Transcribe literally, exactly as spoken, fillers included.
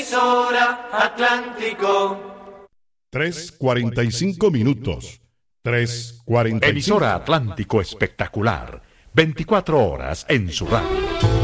emisora Atlántico. tres cuarenta y cinco minutos. tres cuarenta y cinco. Emisora Atlántico Espectacular. veinticuatro horas en su radio.